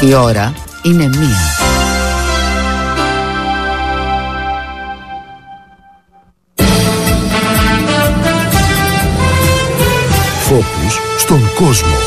Η ώρα είναι 1. Φόκους στον κόσμο.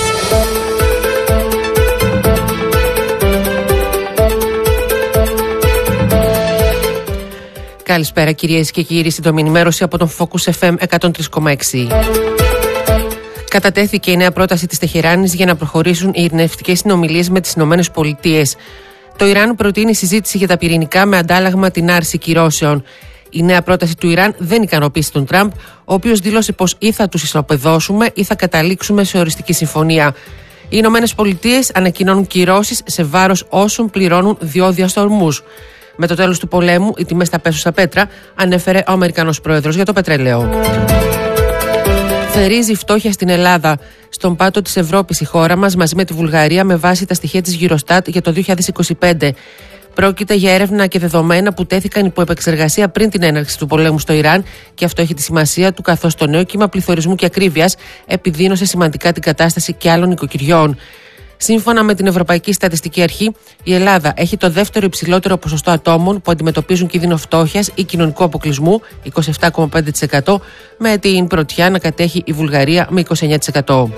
Καλησπέρα κυρίες και κύριοι, σύντομη ενημέρωση από τον Focus FM 103,6. Κατατέθηκε η νέα πρόταση της Τεχεράνης για να προχωρήσουν οι ειρηνευτικές συνομιλίες με τις Ηνωμένες Πολιτείες. Το Ιράν προτείνει συζήτηση για τα πυρηνικά με αντάλλαγμα την άρση κυρώσεων. Η νέα πρόταση του Ιράν δεν ικανοποίησε τον Τραμπ, ο οποίος δήλωσε πως ή θα τους ισοπεδώσουμε ή θα καταλήξουμε σε οριστική συμφωνία. Οι Ηνωμένες Πολιτείες ανακοινώνουν κυρώσεις σε βάρος όσων πληρώνουν διόδια στο Ορμούζ. Με το τέλος του πολέμου, οι τιμές θα πέσουν στα πέτρα, ανέφερε ο Αμερικανός πρόεδρος για το πετρέλαιο. Θερίζει η φτώχεια στην Ελλάδα. Στον πάτο της Ευρώπης η χώρα μας, μαζί με τη Βουλγαρία, με βάση τα στοιχεία της Eurostat για το 2025. Πρόκειται για έρευνα και δεδομένα που τέθηκαν υπό επεξεργασία πριν την έναρξη του πολέμου στο Ιράν, και αυτό έχει τη σημασία του, καθώς το νέο κύμα πληθωρισμού και ακρίβειας επιδείνωσε σημαντικά την κατάσταση και άλλων οικοκυριών. Σύμφωνα με την Ευρωπαϊκή Στατιστική Αρχή, η Ελλάδα έχει το δεύτερο υψηλότερο ποσοστό ατόμων που αντιμετωπίζουν κίνδυνο φτώχειας ή κοινωνικού αποκλεισμού, 27,5%, με την πρωτιά να κατέχει η Βουλγαρία με 29%.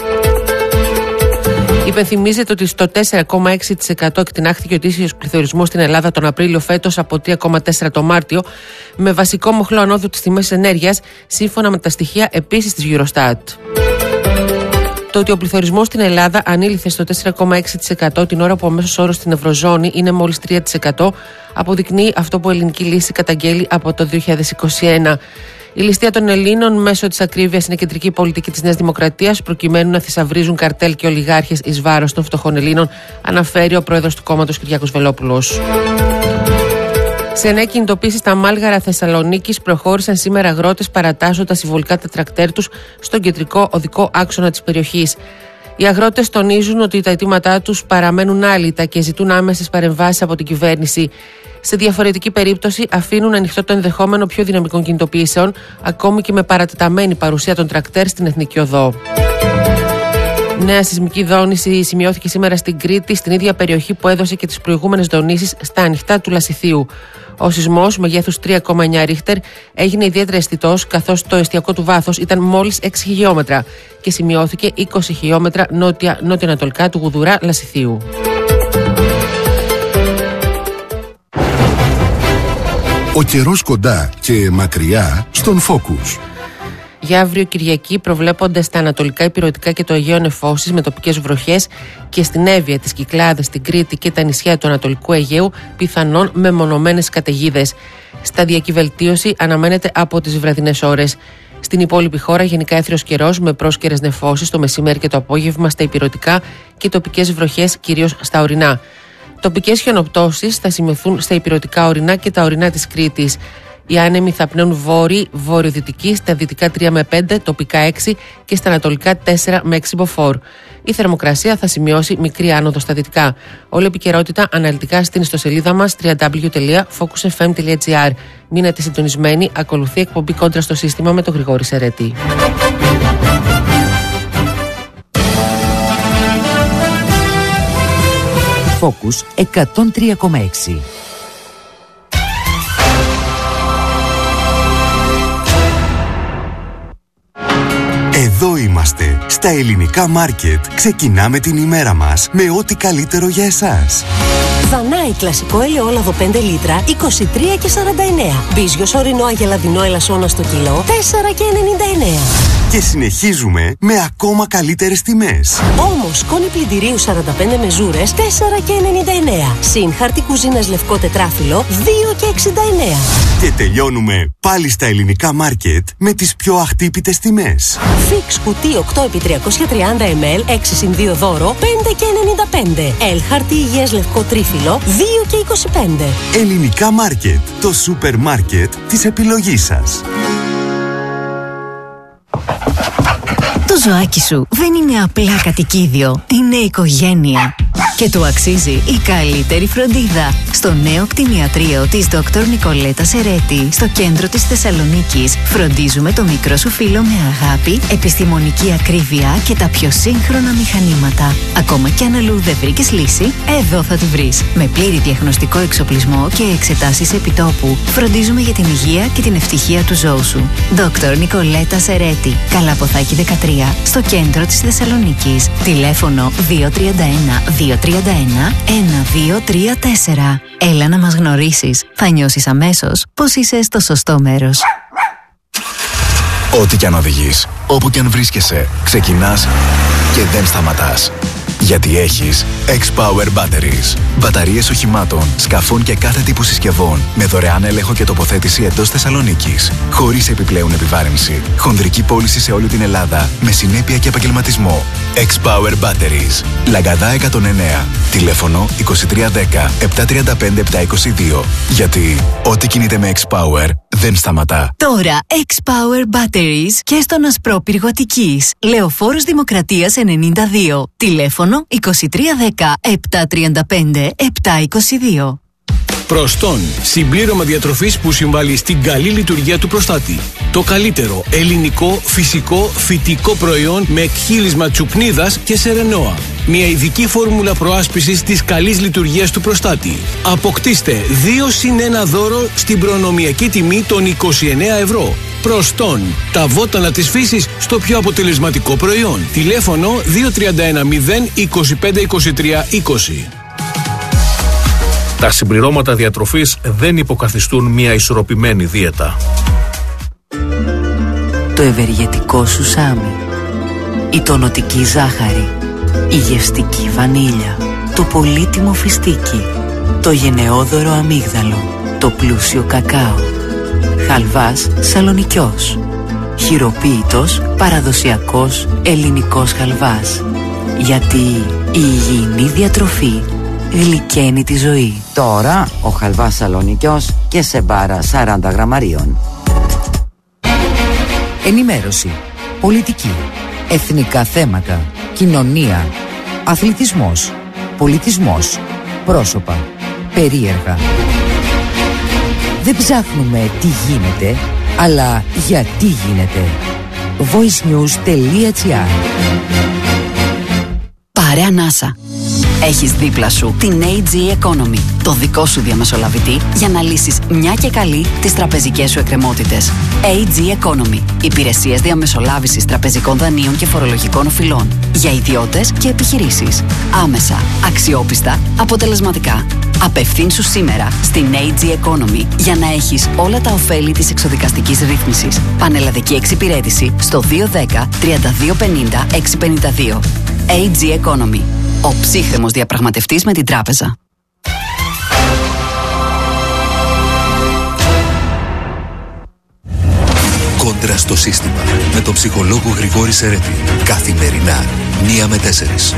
Υπενθυμίζεται ότι στο 4,6% εκτινάχθηκε ο ετήσιος πληθωρισμός στην Ελλάδα τον Απρίλιο φέτος από 3,4% το Μάρτιο, με βασικό μοχλό ανόδου της τιμής ενέργειας, σύμφωνα με τα στοιχεία επίσης της Eurostat. Το ότι ο πληθωρισμός στην Ελλάδα ανήλθε στο 4,6% την ώρα που ο μέσος όρος στην Ευρωζώνη είναι μόλις 3%, αποδεικνύει αυτό που η ελληνική λύση καταγγέλει από το 2021. Η ληστεία των Ελλήνων μέσω της ακρίβειας είναι κεντρική πολιτική της Νέας Δημοκρατίας, προκειμένου να θησαυρίζουν καρτέλ και ολιγάρχες εις βάρος των φτωχών Ελλήνων, αναφέρει ο πρόεδρος του κόμματος Κυριάκος Βελόπουλος. Σε νέα κινητοποίηση στα Μάλγαρα Θεσσαλονίκης προχώρησαν σήμερα αγρότες, παρατάσσοντας συμβολικά τα τρακτέρ τους στον κεντρικό οδικό άξονα της περιοχής. Οι αγρότες τονίζουν ότι τα αιτήματά τους παραμένουν άλυτα και ζητούν άμεσες παρεμβάσεις από την κυβέρνηση. Σε διαφορετική περίπτωση, αφήνουν ανοιχτό το ενδεχόμενο πιο δυναμικών κινητοποιήσεων, ακόμη και με παρατεταμένη παρουσία των τρακτέρ στην Εθνική Οδό. Νέα σεισμική δόνηση σημειώθηκε σήμερα στην Κρήτη, στην ίδια περιοχή που έδωσε και τις προηγούμενες δονήσεις στα ανοιχτά του Λασιθίου. Ο σεισμός μέγεθους 3,9 ρίχτερ έγινε ιδιαίτερα αισθητός, καθώς το εστιακό του βάθος ήταν μόλις 6 χιλιόμετρα και σημειώθηκε 20 χιλιόμετρα νότιο-ανατολικά του Γουδουρά Λασιθίου. Ο καιρός κοντά και μακριά στον Focus. Για αύριο Κυριακή προβλέπονται στα ανατολικά ηπειρωτικά και το Αιγαίο νεφώσεις με τοπικές βροχές, και στην Εύβοια, τις Κυκλάδες, την Κρήτη και τα νησιά του Ανατολικού Αιγαίου πιθανόν μεμονωμένες καταιγίδες. Σταδιακή βελτίωση αναμένεται από τις βραδινές ώρες. Στην υπόλοιπη χώρα γενικά έθριος καιρός με πρόσκαιρες νεφώσεις το μεσημέρι και το απόγευμα στα ηπειρωτικά και τοπικές βροχές κυρίως στα ορεινά. Τοπικές χιονοπτώσεις θα σημειωθούν στα ηπειρωτικά ορεινά και τα ορεινά της Κρήτης. Οι άνεμοι θα πνέουν βόρειο-δυτικοί, στα δυτικά 3 με 5, τοπικά 6 και στα ανατολικά 4 με 6 μποφόρ. Η θερμοκρασία θα σημειώσει μικρή άνοδο στα δυτικά. Όλη η επικαιρότητα αναλυτικά στην ιστοσελίδα μας www.focusfm.gr. Μείνετε συντονισμένοι, ακολουθεί εκπομπή Κόντρα στο σύστημα με τον Γρηγόρη Σερέτη. Focus 103,6. Εδώ είμαστε, στα ελληνικά μάρκετ. Ξεκινάμε την ημέρα μας με ό,τι καλύτερο για εσάς. Δανάη κλασικό ελαιόλαδο 5 λίτρα, 23,49. Μπίζιος ορεινό αγελαδινό ελασσόνα στο κιλό, 4,99. Και συνεχίζουμε με ακόμα καλύτερες τιμές. Όμως, σκόνη πλυντηρίου 45 μεζούρες, 4,99. Συν χαρτί κουζίνας λευκό τετράφυλλο, 2,69. Και τελειώνουμε πάλι στα ελληνικά μάρκετ με τις πιο αχτύπητες τιμές. Φίξ κουτί 8x330 ml, 6x2 δώρο, 5,95. Ελ χαρτί υγιές λευκό τρίφυλλο, 2,25. Ελληνικά μάρκετ, το σούπερ μάρκετ της επιλογής σας. Το ζωάκι σου δεν είναι απλά κατοικίδιο, είναι οικογένεια. Και του αξίζει η καλύτερη φροντίδα. Στο νέο κτηνιατρίο της Dr. Νικολέτα Σερέτη, στο κέντρο της Θεσσαλονίκης, φροντίζουμε το μικρό σου φίλο με αγάπη, επιστημονική ακρίβεια και τα πιο σύγχρονα μηχανήματα. Ακόμα κι αν αλλού δεν βρήκες λύση, εδώ θα τη βρεις. Με πλήρη διαγνωστικό εξοπλισμό και εξετάσεις επιτόπου, φροντίζουμε για την υγεία και την ευτυχία του ζώου σου. Dr. Νικολέτα Σερέτη, Καλαποθάκη 13, στο κέντρο της Θεσσαλονίκης. Τηλέφωνο 231-231-1234. Έλα να μας γνωρίσεις. Θα νιώσεις αμέσως πως είσαι στο σωστό μέρος. Ό,τι κι αν οδηγείς, όπου κι αν βρίσκεσαι, ξεκινάς και δεν σταματάς. Γιατί έχεις X-Power Batteries. Μπαταρίες οχημάτων, σκαφών και κάθε τύπου συσκευών με δωρεάν έλεγχο και τοποθέτηση εντός Θεσσαλονίκης. Χωρίς επιπλέον επιβάρυνση. Χονδρική πώληση σε όλη την Ελλάδα με συνέπεια και επαγγελματισμό. X-Power Batteries. Λαγκαδά 109. Τηλέφωνο 2310 735 722. Γιατί ό,τι κινείται με X-Power δεν σταματά. Τώρα X-Power Batteries και στον Ασπρόπυργο Αττικής. Λεωφόρος Δημοκρατίας 92. Τηλέφωνο 2310 735 722. Προστόν, συμπλήρωμα διατροφής που συμβάλλει στην καλή λειτουργία του προστάτη. Το καλύτερο ελληνικό, φυσικό, φυτικό προϊόν με εκχύλισμα τσουπνίδας και σερενόα. Μια ειδική φόρμουλα προάσπισης της καλής λειτουργίας του προστάτη. Αποκτήστε 2+1 δώρο στην προνομιακή τιμή των 29 ευρώ. Προστόν, τα βότανα της φύσης στο πιο αποτελεσματικό προϊόν. Τηλέφωνο 231 0 25 23 20. Τα συμπληρώματα διατροφής δεν υποκαθιστούν μια ισορροπημένη δίαιτα. Το ευεργετικό σουσάμι, η τονωτική ζάχαρη, η γευστική βανίλια, το πολύτιμο φιστίκι, το γενναιόδωρο αμύγδαλο, το πλούσιο κακάο, χαλβάς σαλονικιός, χειροποίητος παραδοσιακός ελληνικός χαλβάς. Γιατί η υγιεινή διατροφή γλυκαίνει τη ζωή. Τώρα ο χαλβάς σαλονικιός και σε μπάρα 40 γραμμαρίων. Ενημέρωση, πολιτική, εθνικά θέματα, κοινωνία, αθλητισμός, πολιτισμός, πρόσωπα, περίεργα. Δεν ψάχνουμε τι γίνεται, αλλά γιατί γίνεται. voicenews.gr. Πάρε ανάσα. Έχεις δίπλα σου την AG Economy, το δικό σου διαμεσολαβητή για να λύσεις μια και καλή τις τραπεζικές σου εκκρεμότητες. AG Economy. Υπηρεσίες διαμεσολάβησης τραπεζικών δανείων και φορολογικών οφειλών. Για ιδιώτες και επιχειρήσεις. Άμεσα, αξιόπιστα, αποτελεσματικά. Απευθύνσου σήμερα στην AG Economy για να έχεις όλα τα ωφέλη της εξοδικαστικής ρύθμισης. Πανελλαδική εξυπηρέτηση στο 210 3250 652. AG Economy. Ο ψύχρεμος διαπραγματευτής με την τράπεζα. Κόντρα στο σύστημα με τον ψυχολόγο Γρηγόρη Σερέτη. Καθημερινά 1 με 4.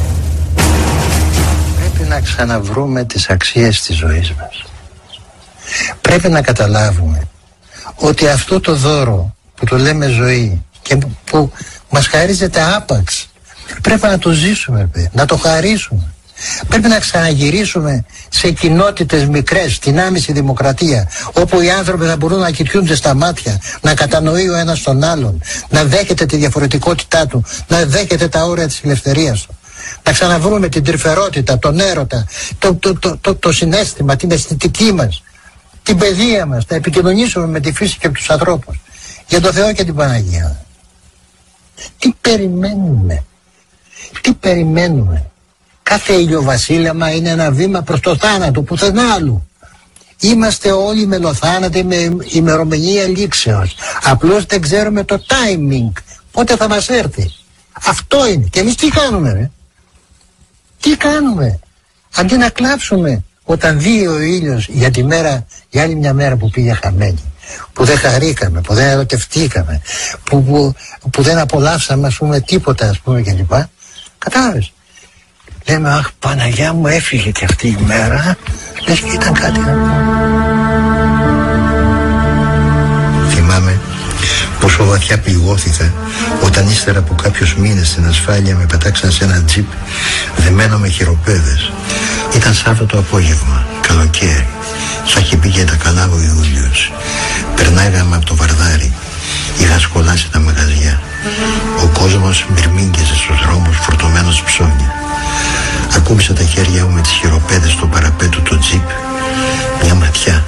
Πρέπει να ξαναβρούμε τις αξίες της ζωής μας. Πρέπει να καταλάβουμε ότι αυτό το δώρο που το λέμε ζωή και που μας χαρίζεται άπαξ, πρέπει να το ζήσουμε, να το χαρίσουμε. Πρέπει να ξαναγυρίσουμε σε κοινότητες μικρές, στην άμεση δημοκρατία, όπου οι άνθρωποι θα μπορούν να κοιτιούνται στα μάτια, να κατανοεί ο ένας τον άλλον, να δέχεται τη διαφορετικότητά του, να δέχεται τα όρια της ελευθερίας του. Να ξαναβρούμε την τρυφερότητα, τον έρωτα, το συναίσθημα, την αισθητική μας, την παιδεία μας, να επικοινωνήσουμε με τη φύση και τους ανθρώπους. Για τον Θεό και την Παναγία. Τι περιμένουμε? Τι περιμένουμε? Κάθε ηλιοβασίλεμα είναι ένα βήμα προς το θάνατο, πουθενά άλλου. Είμαστε όλοι μελοθάνατοι με ημερομηνία λήξεως. Απλώς δεν ξέρουμε το timing, πότε θα μας έρθει. Αυτό είναι. Και εμείς τι κάνουμε, ρε? Τι κάνουμε? Αντί να κλάψουμε όταν δει ο ήλιος για τη μέρα, για άλλη μια μέρα που πήγε χαμένη, που δεν χαρήκαμε, που δεν ερωτευτήκαμε, που δεν απολαύσαμε, ας πούμε, τίποτα, ας πούμε, κλπ. Κατάλαβες? Λέμε, αχ, Παναγιά μου, έφυγε και αυτή η μέρα, λες και ήταν κάτι. Θυμάμαι Πόσο βαθιά πληγώθηκα όταν ύστερα από κάποιους μήνες στην ασφάλεια με πετάξαν σε ένα τζιπ δεμένο με χειροπέδες. Ήταν Σάββατο απόγευμα, καλοκαίρι. Θα είχε πει και τα καλά ο Ιούλιος. Περνάγαμε από το Βαρδάρι. Είχα σκολάσει τα μαγαζιά. Ο κόσμος μυρμήγκεζε στους δρόμους φορτωμένος ψώνια. Ακούμπησα τα χέρια μου με τις χειροπέδες στο παραπέτου του τζιπ. Μια ματιά.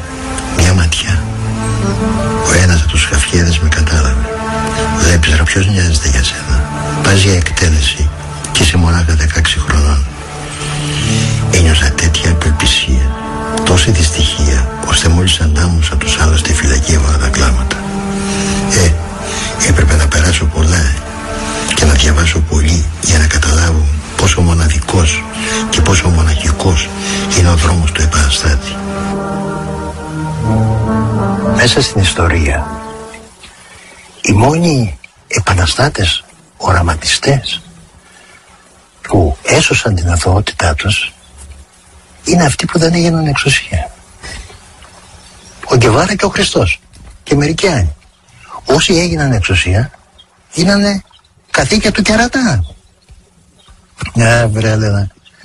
Ο ένας από τους χαφιέδες με κατάλαβε. Βλέπεις ρε, ποιος νοιάζεται για σένα? Πας για εκτέλεση και είσαι μονάχα 16 χρονών. Ένιωσα τέτοια απελπισία, τόση δυστυχία, ώστε μόλις αντάμωσα τους άλλους στη φυλακή έβαλα τα κλάματα. Έπρεπε να περάσω πολλά και να διαβάσω πολύ για να καταλάβω πόσο μοναδικός και πόσο μοναχικός είναι ο δρόμος του επαναστάτη. Μέσα στην ιστορία οι μόνοι επαναστάτες, οραματιστές που έσωσαν την αθωότητά τους είναι αυτοί που δεν έγιναν εξουσία. Ο Γκεβάρα και ο Χριστός και μερικοί άλλοι. Όσοι έγιναν εξουσία γίνανε καθήκια του κερατά. Βρε,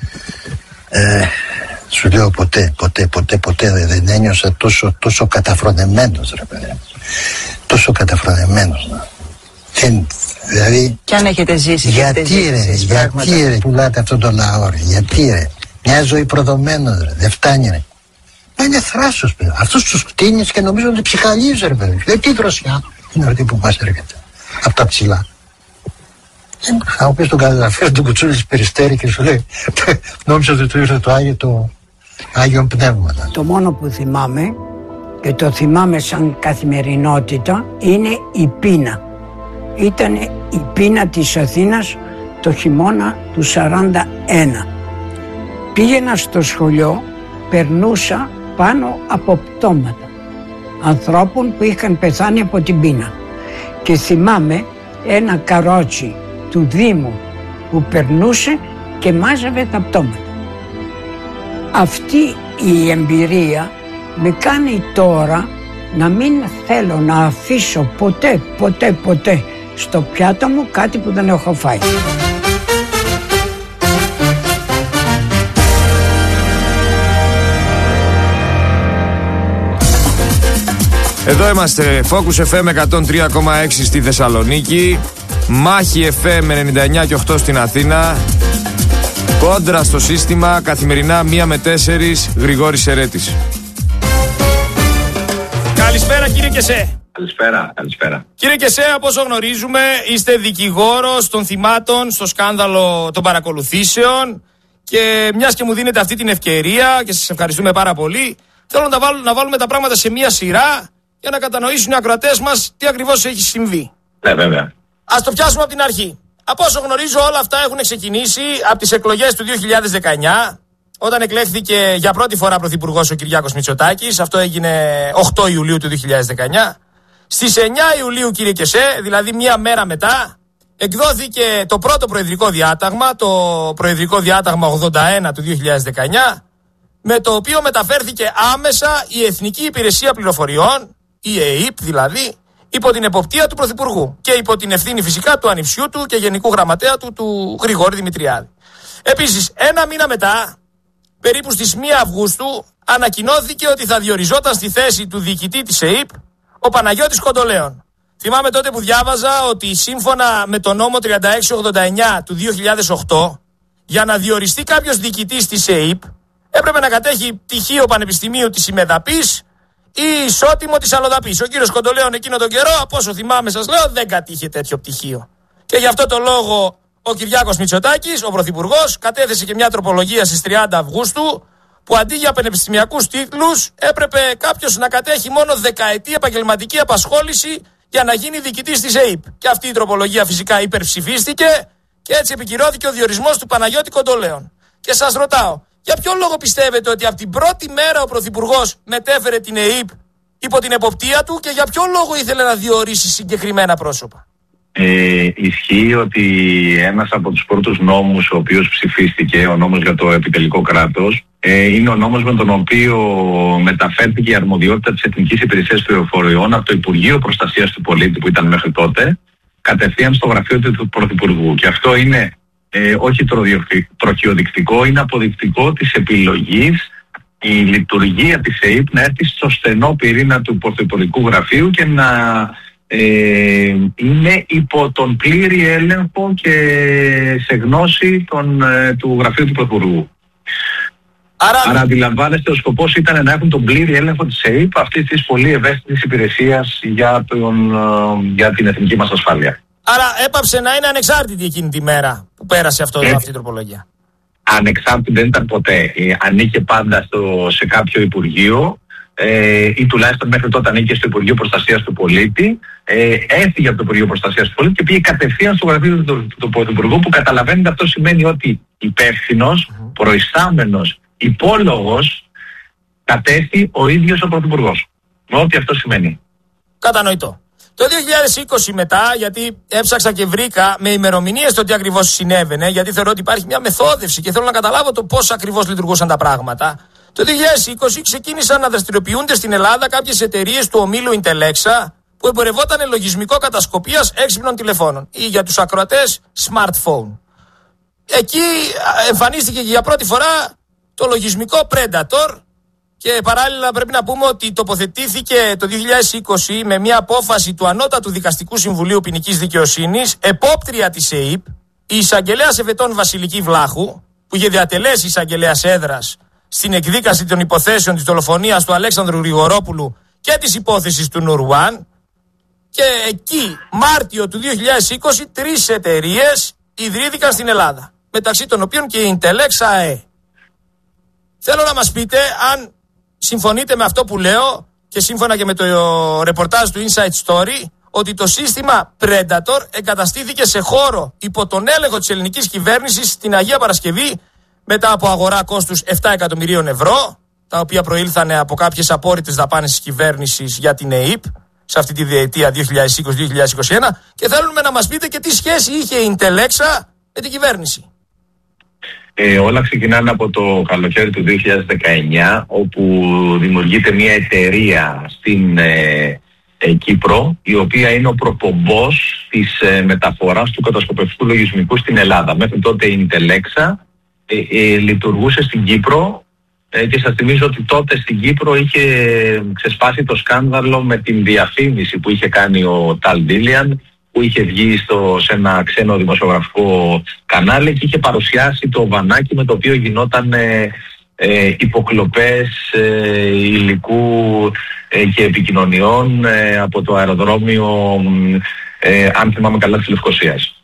σου λέω ποτέ δεν ένιωσα τόσο καταφρονεμένος, ρε παιδί. Τόσο καταφρονεμένος. Δηλαδή... Κι αν έχετε ζήσει... Γιατί ρε, πουλάτε αυτόν τον λαό ρε, γιατί ρε. Μια ζωή προδομένος ρε, δεν φτάνει ρε. Είναι θράσος παιδί. Αυτούς τους κτίνεις και νομίζω ότι ψυχαλίζει ρε παιδί. Λέει τι δροσιά είναι αυτή που μας έρχεται. Από τα ψηλά. Θα μου πεις τον καταγραφείο του Κουτσούλης Περιστέρη και σου λέει νόμιζα ότι του ήρθε το Άγιο Πνεύμα. Το μόνο που θυμάμαι και το θυμάμαι σαν καθημερινότητα είναι η πείνα. Ήταν η πείνα της Αθήνας το χειμώνα του 41. Πήγαινα στο σχολείο, περνούσα πάνω από πτώματα ανθρώπων που είχαν πεθάνει από την πείνα και θυμάμαι ένα καρότσι του Δήμου που περνούσε και μάζευε τα πτώματα. Αυτή η εμπειρία με κάνει τώρα να μην θέλω να αφήσω ποτέ στο πιάτο μου κάτι που δεν έχω φάει. Εδώ είμαστε, Focus FM 103,6 στη Θεσσαλονίκη, Μάχη FM 99 και 8 στην Αθήνα, Κόντρα στο σύστημα, καθημερινά 1 με 4, Γρηγόρης Σερέτης. Καλησπέρα κύριε Κεσέ. Καλησπέρα. Κύριε Κεσέ, από όσο γνωρίζουμε είστε δικηγόρος των θυμάτων στο σκάνδαλο των παρακολουθήσεων και μιας και μου δίνετε αυτή την ευκαιρία και σας ευχαριστούμε πάρα πολύ, θέλω να βάλουμε τα πράγματα σε μια σειρά για να κατανοήσουν οι ακροατές μας τι ακριβώς έχει συμβεί. Ναι, βέβαια. Ας το πιάσουμε από την αρχή. Από όσο γνωρίζω όλα αυτά έχουν ξεκινήσει από τις εκλογές του 2019, όταν εκλέχθηκε για πρώτη φορά πρωθυπουργός ο Κυριάκος Μητσοτάκης. Αυτό έγινε 8 Ιουλίου του 2019. Στις 9 Ιουλίου, κύριε Κεσέ, δηλαδή μία μέρα μετά, εκδόθηκε το πρώτο προεδρικό διάταγμα, το προεδρικό διάταγμα 81 του 2019, με το οποίο μεταφέρθηκε άμεσα η Εθνική Υπηρεσία Πληροφοριών, η ΕΕΠ δηλαδή, υπό την εποπτεία του Πρωθυπουργού και υπό την ευθύνη φυσικά του ανιψιού του και γενικού γραμματέα του Γρηγόρη Δημητριάδη. Επίσης, ένα μήνα μετά, περίπου στις 1 Αυγούστου, ανακοινώθηκε ότι θα διοριζόταν στη θέση του διοικητή της ΕΕΠ ο Παναγιώτης Κοντολέων. Θυμάμαι τότε που διάβαζα ότι σύμφωνα με το νόμο 3689 του 2008, για να διοριστεί κάποιος διοικητής της ΕΕΠ, έπρεπε να κατέχει πτυχίο πανεπιστημίου της Ημεδαπής ή ισότιμο της Αλλοδαπής. Ο κύριος Κοντολέων εκείνο τον καιρό, από όσο θυμάμαι σας λέω, δεν κατήχε τέτοιο πτυχίο. Και γι' αυτό το λόγο ο Κυριάκος Μητσοτάκης, ο πρωθυπουργός, κατέθεσε και μια τροπολογία στις 30 Αυγούστου, που αντί για πανεπιστημιακούς τίτλους έπρεπε κάποιος να κατέχει μόνο 10ετή επαγγελματική απασχόληση για να γίνει διοικητής της ΕΕΠ. Και αυτή η τροπολογία φυσικά υπερψηφίστηκε και έτσι επικυρώθηκε ο διορισμός του Παναγιώτη Κοντολέων. Και σας ρωτάω, για ποιο λόγο πιστεύετε ότι από την πρώτη μέρα ο πρωθυπουργός μετέφερε την ΕΕΠ υπό την εποπτεία του και για ποιο λόγο ήθελε να διορίσει συγκεκριμένα πρόσωπα? Ισχύει ότι ένας από τους πρώτους νόμους ο οποίος ψηφίστηκε, ο νόμος για το επιτελικό κράτος, είναι ο νόμος με τον οποίο μεταφέρθηκε η αρμοδιότητα της Εθνικής Υπηρεσίας Πληροφοριών από το Υπουργείο Προστασίας του Πολίτη, που ήταν μέχρι τότε, κατευθείαν στο γραφείο του Πρωθυπουργού. Και αυτό είναι όχι τροχιοδεικτικό, είναι αποδεικτικό της επιλογής η λειτουργία της ΕΥΠ να έρθει στο στενό πυρήνα του Πρωθυπουργικού Γραφείου και να είναι υπό τον πλήρη έλεγχο και σε γνώση του Γραφείου του Πρωθυπουργού. Άρα αντιλαμβάνεστε, ο σκοπός ήταν να έχουν τον πλήρη έλεγχο της ΕΥΠ, αυτής της πολύ ευαίσθητης υπηρεσίας για την εθνική μας ασφάλεια. Άρα έπαψε να είναι ανεξάρτητη εκείνη τη μέρα που πέρασε αυτή η τροπολογία. Ανεξάρτητη δεν ήταν ποτέ. Ανήκε πάντα σε κάποιο υπουργείο, ή τουλάχιστον μέχρι τότε ανήκε στο Υπουργείο Προστασίας του Πολίτη. Έφυγε από το Υπουργείο Προστασίας του Πολίτη και πήγε κατευθείαν στο γραφείο του Πρωθυπουργού, που καταλαβαίνετε αυτό σημαίνει ότι υπεύθυνος, προϊστάμενος, υπόλογος κατέστη ο ίδιος ο Πρωθυπουργός. Με ό,τι αυτό σημαίνει. Κατανοητό. Το 2020 μετά, γιατί έψαξα και βρήκα με ημερομηνίες το τι ακριβώς συνέβαινε, γιατί θεωρώ ότι υπάρχει μια μεθόδευση και θέλω να καταλάβω το πώς ακριβώς λειτουργούσαν τα πράγματα. Το 2020 ξεκίνησαν να δραστηριοποιούνται στην Ελλάδα κάποιες εταιρείες του ομίλου Intelexa που εμπορευόταν λογισμικό κατασκοπίας έξυπνων τηλεφώνων ή, για τους ακροατές, smartphone. Εκεί εμφανίστηκε για πρώτη φορά το λογισμικό Predator. Και παράλληλα πρέπει να πούμε ότι τοποθετήθηκε το 2020 με μια απόφαση του Ανώτατου Δικαστικού Συμβουλίου Ποινικής Δικαιοσύνης, επόπτρια της ΕΥΠ, η εισαγγελέας Εφετών Βασιλική Βλάχου, που είχε διατελέσει εισαγγελέας έδρας στην εκδίκαση των υποθέσεων της δολοφονίας του Αλέξανδρου Γρηγορόπουλου και της υπόθεσης του Νουρουάν. Και εκεί, Μάρτιο του 2020, 3 εταιρείες ιδρύθηκαν στην Ελλάδα, μεταξύ των οποίων και η Intelexa ΑΕ. Θέλω να μας πείτε αν συμφωνείτε με αυτό που λέω και σύμφωνα και με το ρεπορτάζ του Inside Story, ότι το σύστημα Predator εγκαταστήθηκε σε χώρο υπό τον έλεγχο της ελληνικής κυβέρνησης στην Αγία Παρασκευή μετά από αγορά κόστους 7 εκατομμυρίων ευρώ, τα οποία προήλθαν από κάποιες απόρριτες δαπάνες της κυβέρνησης για την ΕΥΠ σε αυτή τη διετία 2020-2021, και θέλουμε να μας πείτε και τι σχέση είχε η Intelexa με την κυβέρνηση. Όλα ξεκινάνε από το καλοκαίρι του 2019, όπου δημιουργείται μια εταιρεία στην Κύπρο, η οποία είναι ο προπομπός της μεταφοράς του κατασκοπευτικού λογισμικού στην Ελλάδα. Μέχρι τότε η Intelexa λειτουργούσε στην Κύπρο, και σας θυμίζω ότι τότε στην Κύπρο είχε ξεσπάσει το σκάνδαλο με την διαφήμιση που είχε κάνει ο Ταλ Ντίλιαν, που είχε βγει σε ένα ξένο δημοσιογραφικό κανάλι και είχε παρουσιάσει το βανάκι με το οποίο γινόταν υποκλοπές υλικού και επικοινωνιών από το αεροδρόμιο, αν θυμάμαι καλά, της Λευκωσίας.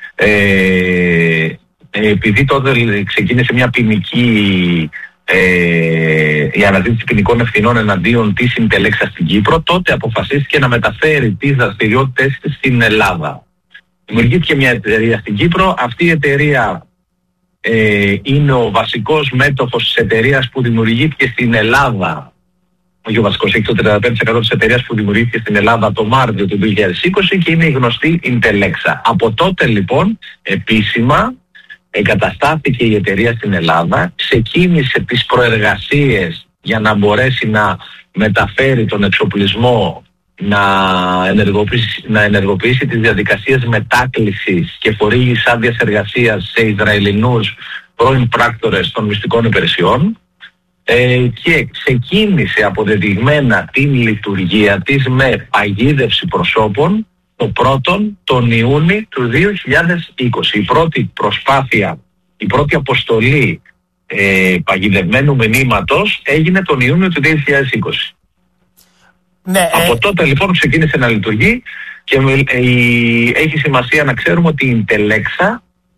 Επειδή τότε ξεκίνησε μια ποινική η αναζήτηση ποινικών ευθυνών εναντίον της Intelexa στην Κύπρο, τότε αποφασίστηκε να μεταφέρει τις δραστηριότητες της στην Ελλάδα. Δημιουργήθηκε μια εταιρεία στην Κύπρο. Αυτή η εταιρεία είναι ο βασικός μέτοχος της εταιρείας που δημιουργήθηκε στην Ελλάδα. Όχι ο βασικός, έχει το 35% της εταιρείας που δημιουργήθηκε στην Ελλάδα το Μάρτιο του 2020 και είναι η γνωστή Intelexa. Από τότε λοιπόν επίσημα εγκαταστάθηκε η εταιρεία στην Ελλάδα, ξεκίνησε τις προεργασίες για να μπορέσει να μεταφέρει τον εξοπλισμό, να ενεργοποιήσει τις διαδικασίες μετάκλησης και χορήγησης άδειας εργασίας σε Ισραηλινούς πρώην πράκτορες των μυστικών υπηρεσιών, και ξεκίνησε αποδεδειγμένα την λειτουργία της με παγίδευση προσώπων τον Ιούνιο του 2020. Η πρώτη προσπάθεια, η πρώτη αποστολή παγιδευμένου μηνύματος έγινε τον Ιούνιο του 2020. Ναι, από τότε λοιπόν ξεκίνησε να λειτουργεί και έχει σημασία να ξέρουμε ότι η Intelexa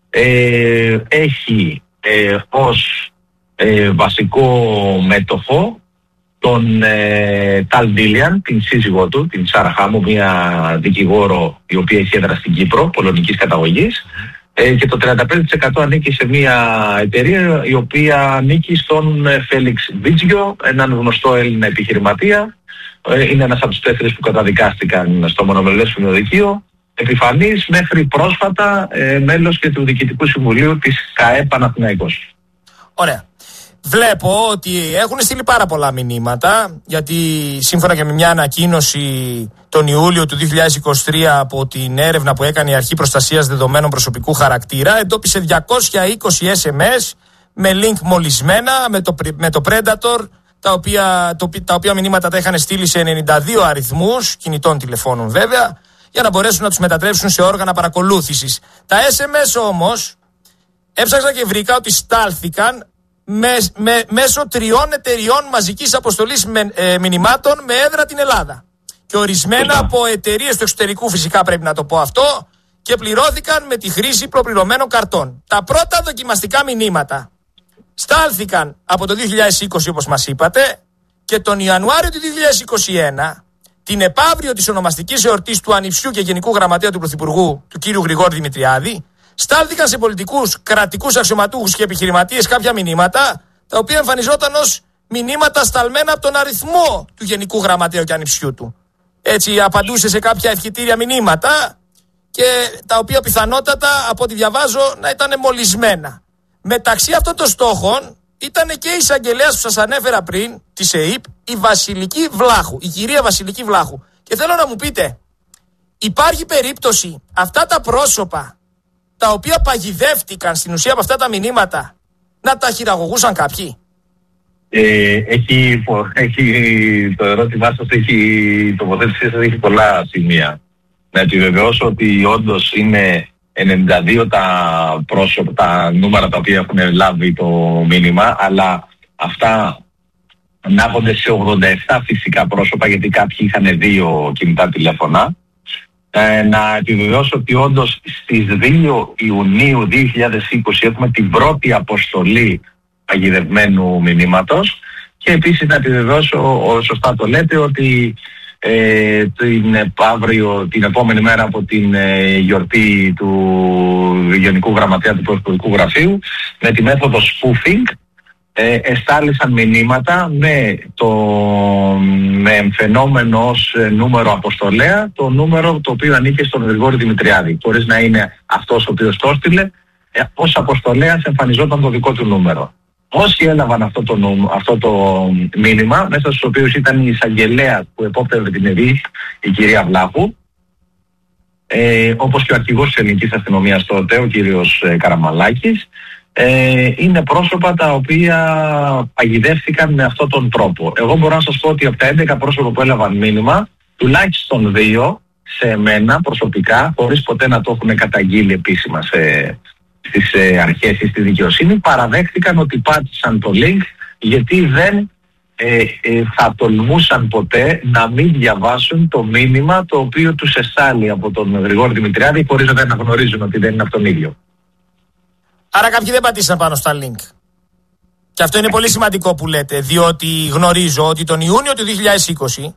έχει ως βασικό μέτοχο τον Ταλ Ντίλιαν, την σύζυγό του, την Σάρα Χάμου, μια δικηγόρο η οποία έχει έδρα στην Κύπρο, πολωνικής καταγωγής, και το 35% ανήκει σε μια εταιρεία η οποία ανήκει στον Φέλιξ Βίτζιο, έναν γνωστό Έλληνα επιχειρηματία. Είναι ένας από τους 4 που καταδικάστηκαν στο μονομελές φημιοδικείο επιφανής, μέχρι πρόσφατα μέλος και του Διοικητικού Συμβουλίου της ΚΑΕ Παναθηναϊκός. Ωραία. Βλέπω ότι έχουν στείλει πάρα πολλά μηνύματα, γιατί σύμφωνα και με μια ανακοίνωση τον Ιούλιο του 2023 από την έρευνα που έκανε η Αρχή Προστασίας Δεδομένων Προσωπικού Χαρακτήρα, εντόπισε 220 SMS με link μολυσμένα, με το Predator, τα οποία μηνύματα τα είχαν στείλει σε 92 αριθμούς κινητών τηλεφώνων βέβαια, για να μπορέσουν να τους μετατρέψουν σε όργανα παρακολούθησης. Τα SMS όμως έψαξα και βρήκα ότι στάλθηκαν μέσω 3 εταιριών μαζικής αποστολής μηνυμάτων με έδρα την Ελλάδα. Και ορισμένα από εταιρείες του εξωτερικού, φυσικά πρέπει να το πω αυτό, και πληρώθηκαν με τη χρήση προπληρωμένων καρτών. Τα πρώτα δοκιμαστικά μηνύματα στάλθηκαν από το 2020 όπως μας είπατε, και τον Ιανουάριο του 2021, την επαύριο της ονομαστικής εορτής του ανιψιού και Γενικού Γραμματέα του Πρωθυπουργού, του κ. Γρηγόρη Δημητριάδη, στάλθηκαν σε πολιτικούς, κρατικούς αξιωματούχους και επιχειρηματίες κάποια μηνύματα, τα οποία εμφανιζόταν ως μηνύματα σταλμένα από τον αριθμό του Γενικού Γραμματέου και ανιψιού του. Έτσι απαντούσε σε κάποια ευχητήρια μηνύματα, και τα οποία πιθανότατα, από ό,τι διαβάζω, να ήταν μολυσμένα. Μεταξύ αυτών των στόχων ήταν και η εισαγγελέας που σας ανέφερα πριν, της ΕΕΠ, η Βασιλική Βλάχου, η κυρία Βασιλική Βλάχου. Και θέλω να μου πείτε, υπάρχει περίπτωση αυτά τα πρόσωπα, τα οποία παγιδεύτηκαν στην ουσία από αυτά τα μηνύματα, να τα χειραγωγούσαν κάποιοι? Το ερώτημά σας, η τοποθέτησή σας έχει πολλά σημεία. Να επιβεβαιώσω ότι όντως είναι 92 τα πρόσωπα, τα νούμερα τα οποία έχουν λάβει το μήνυμα, αλλά αυτά ανάγονται σε 87 φυσικά πρόσωπα, γιατί κάποιοι είχαν 2 κινητά τηλέφωνα. Να επιβεβαιώσω ότι όντως στις 2 Ιουνίου 2020 έχουμε την πρώτη αποστολή παγιδευμένου μηνύματος, και επίσης να επιβεβαιώσω, σωστά το λέτε, ότι την επόμενη μέρα από την γιορτή του Γενικού Γραμματέα του Πρωθυπουργικού Γραφείου, με τη μέθοδο spoofing, εστάλησαν μηνύματα με εμφαινόμενο ως νούμερο αποστολέα το νούμερο το οποίο ανήκε στον Γρηγόρη Δημητριάδη, χωρίς να είναι αυτός ο οποίος το έστειλε. Ως αποστολέας εμφανιζόταν το δικό του νούμερο. Όσοι έλαβαν αυτό το μήνυμα, μέσα στους οποίους ήταν η εισαγγελέα που επόπτευε την ΕΔΗ, η κυρία Βλάχου, όπως και ο αρχηγός της ελληνικής αστυνομίας τότε, ο κύριος Καραμαλάκης, είναι πρόσωπα τα οποία παγιδεύτηκαν με αυτόν τον τρόπο. Εγώ μπορώ να σας πω ότι από τα 11 πρόσωπα που έλαβαν μήνυμα, τουλάχιστον 2 σε εμένα προσωπικά, χωρίς ποτέ να το έχουν καταγγείλει επίσημα στις αρχές ή στη δικαιοσύνη, παραδέχτηκαν ότι πάτησαν το link, γιατί δεν θα τολμούσαν ποτέ να μην διαβάσουν το μήνυμα το οποίο τους εστάλει από τον Γρηγόρη Δημητριάδη, χωρίς να αναγνωρίζουν ότι δεν είναι αυτόν ίδιο. Άρα κάποιοι δεν πατήσαν πάνω στα link. Και αυτό είναι πολύ σημαντικό που λέτε, διότι γνωρίζω ότι τον Ιούνιο του 2020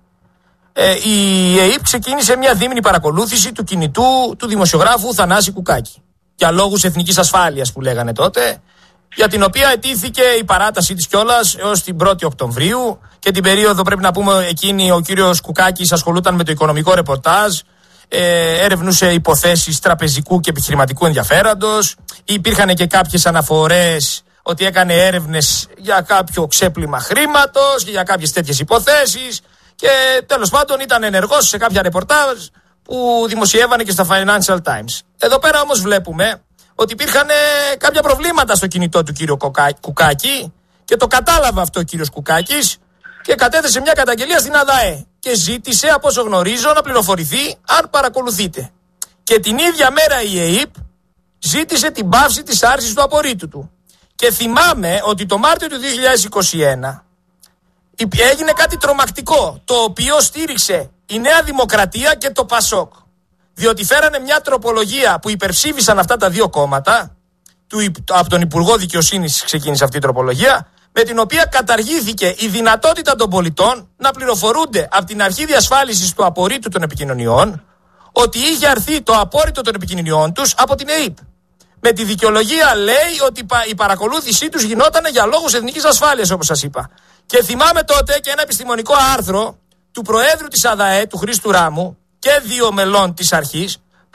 η ΕΕΠ ξεκίνησε μια δίμηνη παρακολούθηση του κινητού του δημοσιογράφου Θανάση Κουκάκη, για λόγους εθνικής ασφάλειας που λέγανε τότε, για την οποία αιτήθηκε η παράταση της κιόλας έως την 1η Οκτωβρίου, και την περίοδο, πρέπει να πούμε, εκείνη ο κύριος Κουκάκης ασχολούταν με το οικονομικό ρεπορτάζ, έρευνούσε υποθέσεις τραπεζικού και επιχειρηματικού ενδιαφέροντος, υπήρχαν και κάποιες αναφορές ότι έκανε έρευνες για κάποιο ξέπλυμα χρήματος και για κάποιες τέτοιες υποθέσεις, και τέλος πάντων ήταν ενεργός σε κάποια ρεπορτάζ που δημοσιεύανε και στα Financial Times. Εδώ πέρα όμως βλέπουμε ότι υπήρχαν κάποια προβλήματα στο κινητό του κύριου Κουκάκη, και το κατάλαβε αυτό ο κύριος Κουκάκης και κατέθεσε μια καταγγελία στην ΑΔΑΕ και ζήτησε, από όσο γνωρίζω, να πληροφορηθεί αν παρακολουθείτε. Και την ίδια μέρα η ΕΕΠ ζήτησε την πάυση της άρσης του απορρίτου του. Και θυμάμαι ότι το Μάρτιο του 2021 έγινε κάτι τρομακτικό, το οποίο στήριξε η Νέα Δημοκρατία και το Πασόκ. Διότι φέρανε μια τροπολογία που υπερψήφισαν αυτά τα 2 κόμματα, από τον Υπουργό Δικαιοσύνης ξεκίνησε αυτή η τροπολογία, με την οποία καταργήθηκε η δυνατότητα των πολιτών να πληροφορούνται από την αρχή διασφάλισης του απορρίτου των επικοινωνιών ότι είχε αρθεί το απόρριτο των επικοινωνιών τους από την ΕΕΠ. Με τη δικαιολογία, λέει, ότι η παρακολούθησή τους γινόταν για λόγους εθνικής ασφάλειας, όπως σας είπα. Και θυμάμαι τότε και ένα επιστημονικό άρθρο του Προέδρου της ΑΔΑΕ, του Χρήστου Ράμου, και 2 μελών της αρχής,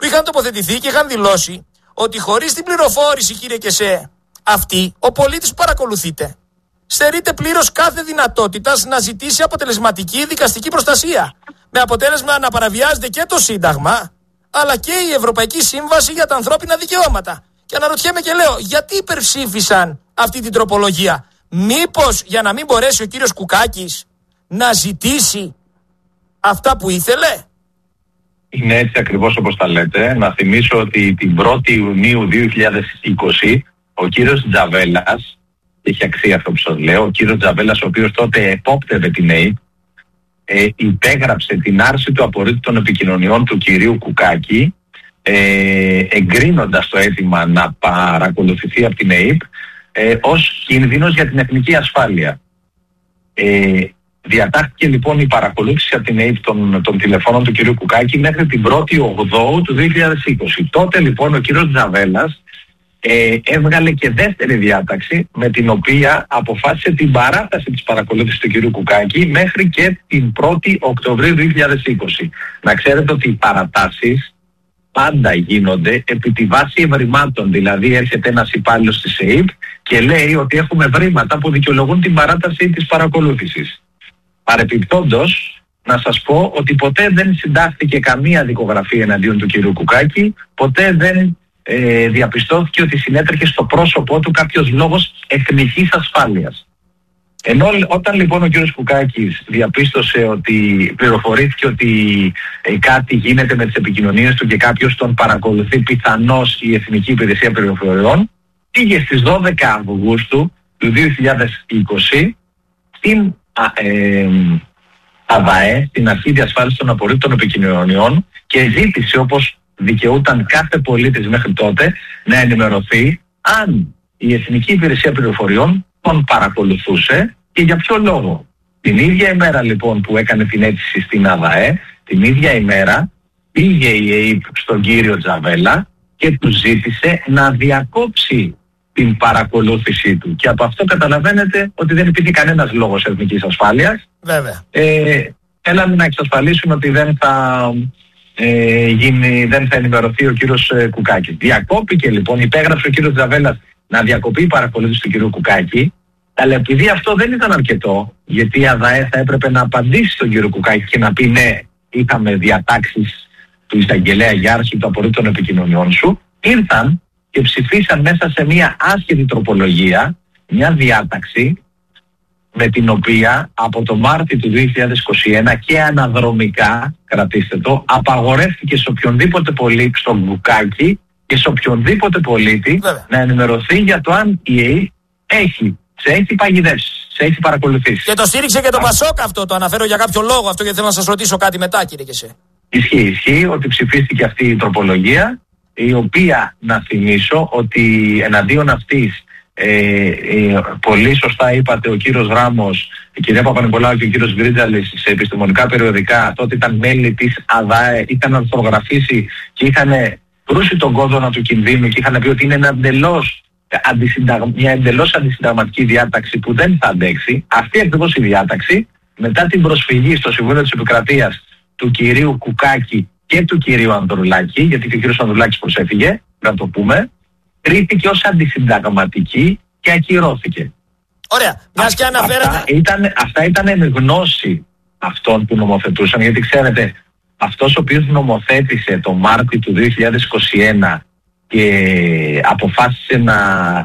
που είχαν τοποθετηθεί και είχαν δηλώσει ότι χωρίς την πληροφόρηση, κύριε Κεσέ, αυτή, ο πολίτης που παρακολουθείτε, στερείται πλήρως κάθε δυνατότητας να ζητήσει αποτελεσματική δικαστική προστασία. Με αποτέλεσμα να παραβιάζεται και το Σύνταγμα, αλλά και η Ευρωπαϊκή Σύμβαση για τα ανθρώπινα δικαιώματα. Και αναρωτιέμαι και λέω, γιατί υπερψήφισαν αυτή την τροπολογία? Μήπως για να μην μπορέσει ο κύριος Κουκάκης να ζητήσει αυτά που ήθελε? Είναι έτσι ακριβώς όπως τα λέτε. Να θυμίσω ότι την 1η Ιουνίου 2020 ο κύριος Τζαβέλας, έχει αξία αυτό που σας λέω, ο κύριος Τζαβέλας, ο οποίος τότε επόπτευε την ΑΕΠ, υπέγραψε την άρση του απορρίτου των επικοινωνιών του κυρίου Κουκάκη, εγκρίνοντας το αίτημα να παρακολουθηθεί από την ΑΕΠ ως κίνδυνος για την εθνική ασφάλεια. Διατάχθηκε λοιπόν η παρακολούθηση από την ΑΕΠ των τηλεφώνων του κυρίου Κουκάκη μέχρι την 1η Οκτώβρη του 2020. Τότε λοιπόν ο κύριος Τζαβέλας έβγαλε και δεύτερη διάταξη με την οποία αποφάσισε την παράταση της παρακολούθησης του κυρίου Κουκάκη μέχρι και την 1η Οκτωβρίου 2020. Να ξέρετε ότι οι παρατάσεις πάντα γίνονται επί τη βάση ευρημάτων. Δηλαδή έρχεται ένας υπάλληλος της ΑΕΠ και λέει ότι έχουμε ευρήματα που δικαιολογούν την παράταση της παρακολούθησης. Παρεπιπτόντως, να σας πω ότι ποτέ δεν συντάχθηκε καμία δικογραφία εναντίον του κυρίου Κουκάκη, ποτέ δεν διαπιστώθηκε ότι συνέτρεχε στο πρόσωπό του κάποιος λόγος εθνικής ασφάλειας. Ενώ όταν λοιπόν ο κύριος Κουκάκης διαπίστωσε ότι πληροφορήθηκε ότι κάτι γίνεται με τις επικοινωνίες του και κάποιος τον παρακολουθεί, πιθανώς η Εθνική Υπηρεσία Πληροφοριών, πήγε στις 12 Αυγούστου του 2020 στην ΑΔΑΕ, την Αρχή Διασφάλισης των Απορρίτων Επικοινωνιών, και ζήτησε, όπως δικαιούταν κάθε πολίτης μέχρι τότε, να ενημερωθεί αν η Εθνική Υπηρεσία Πληροφοριών τον παρακολουθούσε και για ποιο λόγο. Την ίδια ημέρα λοιπόν που έκανε την αίτηση στην ΑΔΑΕ, την ίδια ημέρα πήγε η ΑΕΠ στον κύριο Τζαβέλα και του ζήτησε να διακόψει την παρακολούθησή του. Και από αυτό καταλαβαίνετε ότι δεν υπήρχε κανένας λόγος εθνικής ασφάλειας. Βέβαια. Έλαμε να εξασφαλίσουμε ότι δεν θα ενημερωθεί ο κύριος Κουκάκης. Διακόπηκε λοιπόν, υπέγραψε ο κύριος Τζαβέλας να διακοπεί η παρακολούθηση του κύριου Κουκάκη, αλλά επειδή αυτό δεν ήταν αρκετό, γιατί η ΑΔΑΕ θα έπρεπε να απαντήσει στον κύριο Κουκάκη και να πει ναι, είχαμε διατάξεις του εισαγγελέα για άρση του απορρίτου των επικοινωνιών σου, ήρθαν και ψηφίσαν μέσα σε μια άσχετη τροπολογία μια διάταξη με την οποία από το Μάρτιο του 2021 και αναδρομικά, κρατήστε το, απαγορεύτηκε σε οποιονδήποτε πολίτη, στον Κουκάκη και σε οποιονδήποτε πολίτη, να ενημερωθεί για το αν η ΑΕΠ σε έχει παγιδεύσει, σε έχει παρακολουθήσει. Και το στήριξε και το Πασόκ αυτό, το αναφέρω για κάποιο λόγο αυτό, γιατί θέλω να σας ρωτήσω κάτι μετά, κύριε Κεσέ. Ισχύει ότι ψηφίστηκε αυτή η τροπολογία, η οποία, να θυμίσω, ότι εναντίον αυτής πολύ σωστά είπατε, ο κύριος Ράμος, η κυρία Παπα-Νικολάου και ο κύριος Γκρίτζαλης σε επιστημονικά περιοδικά, τότε ήταν μέλη της ΑΔΑΕ, είχαν αρθρογραφήσει και είχαν κρούσει τον κόδωνα του κινδύνου και είχαν πει ότι είναι μια εντελώς αντισυνταγματική διάταξη που δεν θα αντέξει. Αυτή ακριβώς η διάταξη, μετά την προσφυγή στο Συμβούλιο της Επικρατείας του κυρίου Κουκάκη και του κυρίου Ανδρουλάκη, γιατί και ο κύριος Ανδρουλάκης προσέφυγε, να το πούμε, κρίθηκε ως αντισυνταγματική και ακυρώθηκε. Ωραία. Μιας και αναφέρατε. Αυτά ήταν εν γνώση αυτών που νομοθετούσαν, γιατί ξέρετε, αυτός ο οποίος νομοθέτησε το Μάρτιο του 2021 και αποφάσισε να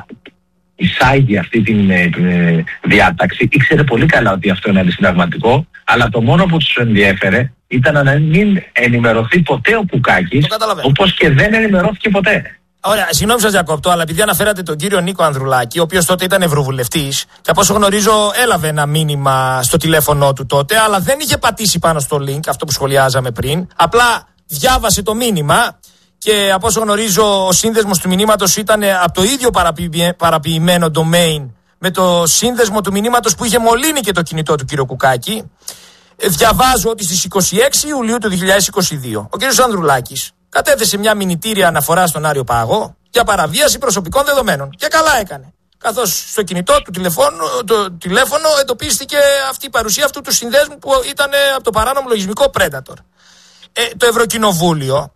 εισάγει αυτή την διάταξη, ήξερε πολύ καλά ότι αυτό είναι αντισυνταγματικό, αλλά το μόνο που τους ενδιέφερε ήταν να μην ενημερωθεί ποτέ ο Κουκάκης, όπως και δεν ενημερώθηκε ποτέ. Ωραία, συγγνώμη σας διακόπτω, αλλά επειδή αναφέρατε τον κύριο Νίκο Ανδρουλάκη, ο οποίος τότε ήταν ευρωβουλευτής και από όσο γνωρίζω έλαβε ένα μήνυμα στο τηλέφωνο του τότε, αλλά δεν είχε πατήσει πάνω στο link, αυτό που σχολιάζαμε πριν, απλά διάβασε το μήνυμα και από όσο γνωρίζω ο σύνδεσμος του μηνύματος ήταν από το ίδιο παραποιημένο domain με το σύνδεσμο του μηνύματος που είχε μολύνει και το κινητό του κύριο Κουκάκη. Διαβάζω ότι στις 26 Ιουλίου του 2022 ο κύριος Ανδρουλάκης κατέθεσε μια μηνυτήρια αναφορά στον Άριο Πάγο για παραβίαση προσωπικών δεδομένων. Και καλά έκανε. Καθώς στο κινητό του τηλέφωνο εντοπίστηκε αυτή η παρουσία αυτού του συνδέσμου που ήταν από το παράνομο λογισμικό Predator. Το Ευρωκοινοβούλιο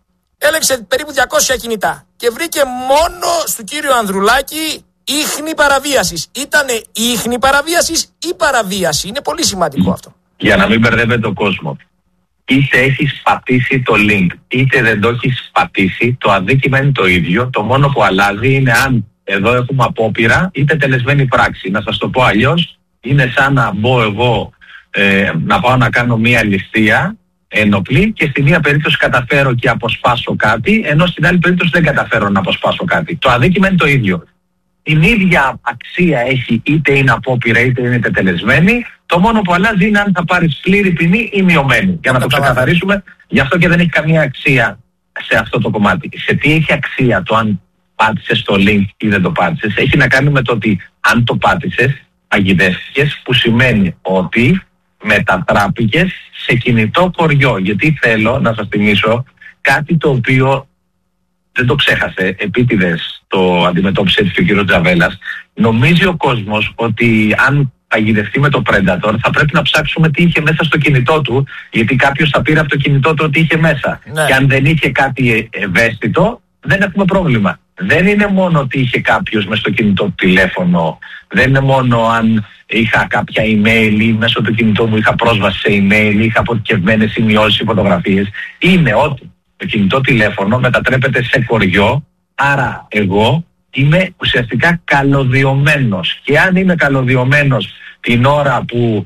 Έλεξε περίπου 200 κινητά και βρήκε μόνο στο κύριο Ανδρουλάκη ίχνη παραβίασης. Ήτανε ίχνη παραβίασης ή παραβίαση? Είναι πολύ σημαντικό αυτό. Για να μην μπερδεύεται ο κόσμος. Είτε έχεις πατήσει το link, είτε δεν το έχεις πατήσει, το αδίκημα είναι το ίδιο. Το μόνο που αλλάζει είναι αν εδώ έχουμε απόπειρα είτε τελεσμένη πράξη. Να σας το πω αλλιώς, είναι σαν να μπω εγώ να πάω να κάνω μία ληστεία ενοπλή και στη μία περίπτωση καταφέρω και αποσπάσω κάτι, ενώ στην άλλη περίπτωση δεν καταφέρω να αποσπάσω κάτι. Το αδίκημα είναι το ίδιο. Την ίδια αξία έχει, είτε είναι απόπειρα είτε είναι τελεσμένη. Το μόνο που αλλάζει είναι αν θα πάρεις πλήρη ποινή ή μειωμένη. Για να το ξεκαθαρίσουμε, γι' αυτό και δεν έχει καμία αξία σε αυτό το κομμάτι. Σε τι έχει αξία το αν πάτησες το link ή δεν το πάτησες? Έχει να κάνει με το ότι αν το πάτησες, παγιδεύτηκες, που σημαίνει ότι μετατράπηκες σε κινητό χωριό. Γιατί θέλω να σας θυμίσω κάτι το οποίο δεν το ξέχασε, επίτηδες το αντιμετώπισε έτσι και ο κύριος Τζαβέλας. Νομίζει ο κόσμος ότι αν παγιδευτεί με το Predator θα πρέπει να ψάξουμε τι είχε μέσα στο κινητό του, γιατί κάποιος θα πήρε από το κινητό του ότι είχε μέσα. Ναι. Και αν δεν είχε κάτι ευαίσθητο, δεν έχουμε πρόβλημα. Δεν είναι μόνο ότι είχε κάποιος μες στο κινητό του τηλέφωνο, δεν είναι μόνο αν είχα κάποια email ή μέσω του κινητού μου είχα πρόσβαση σε email, είχα αποθηκευμένες σημειώσεις ή φωτογραφίες. Είναι ότι το κινητό τηλέφωνο μετατρέπεται σε χωριό, άρα εγώ είμαι ουσιαστικά καλωδιωμένος. Και αν είμαι καλωδιωμένος την ώρα που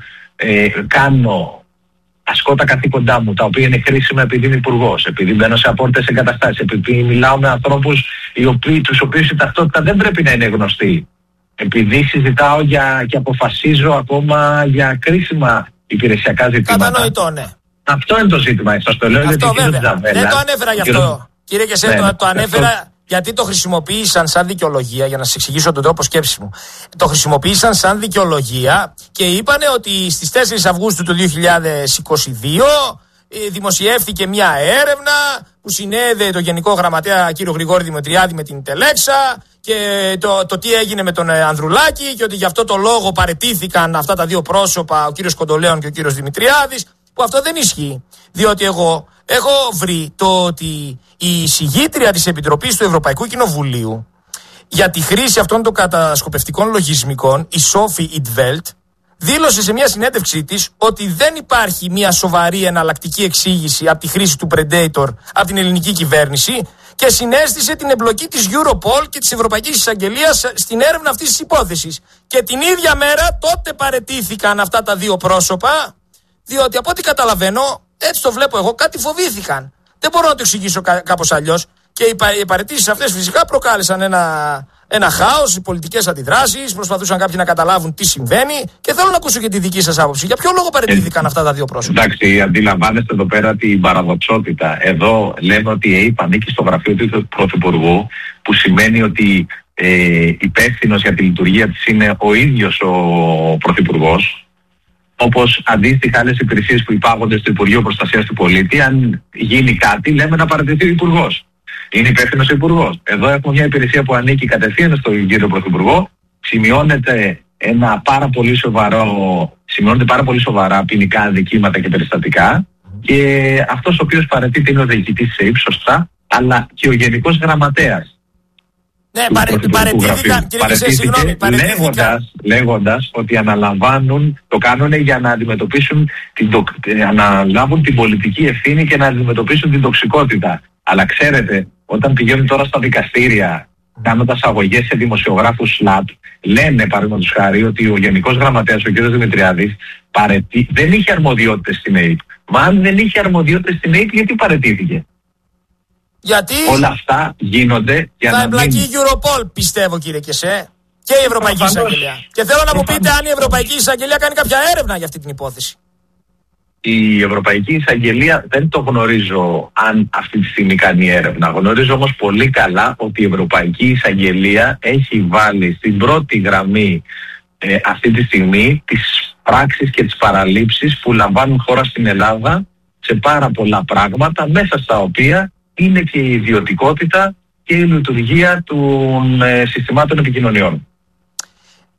ασκώ τα καθήκοντά μου, τα οποία είναι χρήσιμα επειδή είμαι υπουργός, επειδή μπαίνω σε απόρριτες εγκαταστάσεις, επειδή μιλάω με ανθρώπους τους οποίους η ταυτότητα δεν πρέπει να είναι γνωστή, επειδή συζητάω και αποφασίζω ακόμα για κρίσιμα υπηρεσιακά ζητήματα. Κατανοητό, ναι. Αυτό είναι το ζήτημα. Σας το λέω γιατί δεν το ανέφερα γι' αυτό. Κύριε Κεσέ, το ανέφερα γιατί το χρησιμοποίησαν σαν δικαιολογία, για να σας εξηγήσω τον τρόπο σκέψης μου. Το χρησιμοποίησαν σαν δικαιολογία και είπανε ότι στις 4 Αυγούστου του 2022 δημοσιεύθηκε μια έρευνα που συνέδεε το Γενικό Γραμματέα κύριο Γρηγόρη Δημητριάδη με την Τελέξα και το τι έγινε με τον Ανδρουλάκη και ότι γι' αυτό το λόγο παραιτήθηκαν αυτά τα δύο πρόσωπα, ο κύριος Κοντολέων και ο κύριος Δημητριάδης, που αυτό δεν ισχύει. Διότι εγώ έχω βρει το ότι η εισηγήτρια της Επιτροπής του Ευρωπαϊκού Κοινοβουλίου για τη χρήση αυτών των κατασκοπευτικών λογισμικών, η Σόφι Ιντβέλτ, δήλωσε σε μια συνέντευξή της ότι δεν υπάρχει μια σοβαρή εναλλακτική εξήγηση από τη χρήση του Predator από την ελληνική κυβέρνηση και συνέστησε την εμπλοκή της Europol και της Ευρωπαϊκής Εισαγγελίας στην έρευνα αυτής της υπόθεσης. Και την ίδια μέρα τότε παραιτήθηκαν αυτά τα δύο πρόσωπα, διότι από ό,τι καταλαβαίνω, έτσι το βλέπω εγώ, κάτι φοβήθηκαν. Δεν μπορώ να το εξηγήσω κάπως αλλιώς. Και οι παραιτήσεις αυτές φυσικά προκάλεσαν ένα χάος, οι πολιτικές αντιδράσεις, προσπαθούσαν κάποιοι να καταλάβουν τι συμβαίνει και θέλω να ακούσω και τη δική σας άποψη. Για ποιο λόγο παραιτήθηκαν αυτά τα δύο πρόσωπα? Εντάξει, αντιλαμβάνεστε εδώ πέρα την παραδοξότητα. Εδώ λέμε ότι η ΕΕΠ ανήκει στο γραφείο του Πρωθυπουργού, που σημαίνει ότι υπεύθυνος για τη λειτουργία της είναι ο ίδιος ο Πρωθυπουργός. Όπως αντίστοιχα άλλες υπηρεσίες που υπάγονται στο Υπουργείο Προστασίας του Πολίτη, αν γίνει κάτι, λέμε να παραιτηθεί ο Υπουργός. Είναι υπεύθυνος ο Υπουργός. Εδώ έχουμε μια υπηρεσία που ανήκει κατευθείαν στον κύριο Πρωθυπουργό. Σημειώνεται πάρα πολύ σοβαρά ποινικά αδικήματα και περιστατικά. Και αυτός ο οποίος παραιτείται είναι ο διοικητής της ΕΕΠ, σωστά, αλλά και ο Γενικός Γραμματέας. Ναι, παραιτήθηκαν, κύριε Κεσέ, συγγνώμη, λέγοντας ότι το κάνουν για να αντιμετωπίσουν αναλάβουν την πολιτική ευθύνη και να αντιμετωπίσουν την τοξικότητα. Αλλά ξέρετε, όταν πηγαίνουν τώρα στα δικαστήρια, κάνοντας αγωγές σε δημοσιογράφους ΣΛΑΤ, λένε παραδείγματος χάρη ότι ο Γενικός Γραμματέας, ο κ. Δημητριάδης, δεν είχε αρμοδιότητες στην ΕΕΠ. Μα αν δεν είχε αρμοδιότητες στην ΕΕΠ, γιατί παραιτήθηκε? Γιατί όλα αυτά γίνονται για να εμπλακεί η Europol, πιστεύω, κύριε Κεσέ, και η Ευρωπαϊκή Εισαγγελία. Και θέλω να μου πείτε αν η Ευρωπαϊκή Εισαγγελία κάνει κάποια έρευνα για αυτή την υπόθεση. Η Ευρωπαϊκή Εισαγγελία δεν το γνωρίζω αν αυτή τη στιγμή κάνει έρευνα. Γνωρίζω όμως πολύ καλά ότι η Ευρωπαϊκή Εισαγγελία έχει βάλει στην πρώτη γραμμή αυτή τη στιγμή τις πράξεις και τις παραλήψεις που λαμβάνουν χώρα στην Ελλάδα σε πάρα πολλά πράγματα, μέσα στα οποία είναι και η ιδιωτικότητα και η λειτουργία των συστημάτων επικοινωνιών.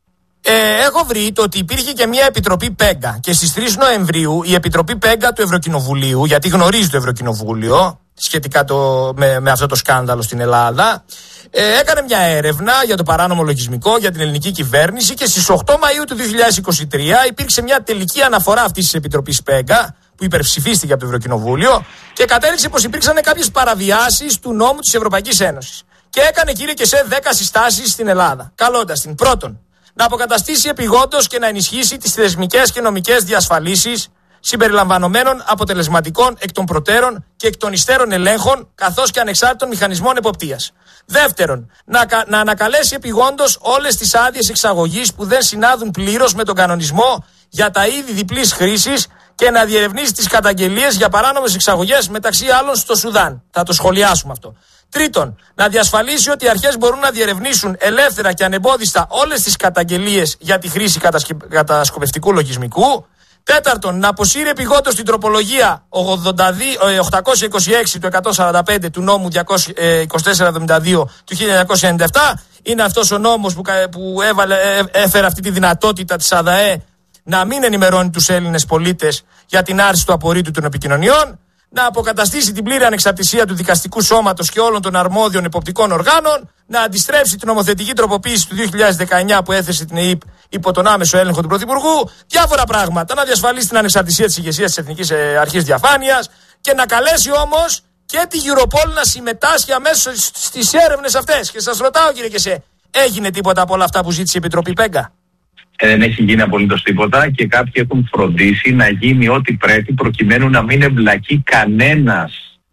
Έχω βρει το ότι υπήρχε και μια επιτροπή ΠΕΓΚΑ και στις 3 Νοεμβρίου η επιτροπή ΠΕΓΚΑ του Ευρωκοινοβουλίου, γιατί γνωρίζει το Ευρωκοινοβούλιο σχετικά με αυτό το σκάνδαλο στην Ελλάδα, έκανε μια έρευνα για το παράνομο λογισμικό για την ελληνική κυβέρνηση και στις 8 Μαΐου του 2023 υπήρξε μια τελική αναφορά αυτής της επιτροπής ΠΕΓΚΑ που υπερψηφίστηκε από το Ευρωκοινοβούλιο και κατέληξε πως υπήρξαν κάποιες παραβιάσεις του νόμου της Ευρωπαϊκής Ένωσης. Και έκανε, κύριε Κεσέ, 10 συστάσεις στην Ελλάδα. Καλώντας την: πρώτον, να αποκαταστήσει επειγόντως και να ενισχύσει τις θεσμικές και νομικές διασφαλίσεις συμπεριλαμβανομένων αποτελεσματικών εκ των προτέρων και εκ των υστέρων ελέγχων, καθώς και ανεξάρτητων μηχανισμών εποπτείας. Δεύτερον, να ανακαλέσει επειγόντως όλες τις άδειες εξαγωγής που δεν συνάδουν πλήρως με τον κανονισμό για τα είδη διπλής χρήσης και να διερευνήσει τις καταγγελίες για παράνομες εξαγωγές, μεταξύ άλλων στο Σουδάν. Θα το σχολιάσουμε αυτό. Τρίτον, να διασφαλίσει ότι οι αρχές μπορούν να διερευνήσουν ελεύθερα και ανεμπόδιστα όλες τις καταγγελίες για τη χρήση κατασκοπευτικού λογισμικού. Τέταρτον, να αποσύρει επειγόντως την τροπολογία 826 του 145 του νόμου 2472 του 1997. Είναι αυτός ο νόμος που έφερε αυτή τη δυνατότητα της ΑΔΑΕ να μην ενημερώνει τους Έλληνες πολίτες για την άρση του απορρίτου των επικοινωνιών. Να αποκαταστήσει την πλήρη ανεξαρτησία του δικαστικού σώματος και όλων των αρμόδιων εποπτικών οργάνων, να αντιστρέψει την νομοθετική τροποποίηση του 2019 που έθεσε την ΕΕΠ υπό τον άμεσο έλεγχο του Πρωθυπουργού, διάφορα πράγματα, να διασφαλίσει την ανεξαρτησία της ηγεσίας της Εθνικής Αρχής Διαφάνειας και να καλέσει όμως και τη Europol να συμμετάσχει αμέσως στις έρευνες αυτές. Και σας ρωτάω, κύριε Κεσέ, έγινε τίποτα από όλα αυτά που ζήτησε η Επιτροπή ΠΕΓΚΑ? Δεν έχει γίνει απολύτως τίποτα και κάποιοι έχουν φροντίσει να γίνει ό,τι πρέπει προκειμένου να μην εμπλακεί κανένας